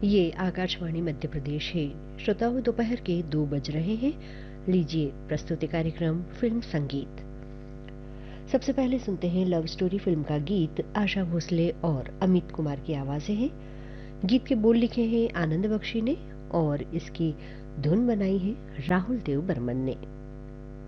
ये आकाशवाणी मध्य प्रदेश है। श्रोताओं, दोपहर के 2 बज रहे हैं। लीजिए प्रस्तुति कार्यक्रम फिल्म संगीत। सबसे पहले सुनते हैं लव स्टोरी फिल्म का गीत। आशा भोसले और अमित कुमार की आवाजें हैं। गीत के बोल लिखे हैं आनंद बख्शी ने और इसकी धुन बनाई है राहुल देव बर्मन ने।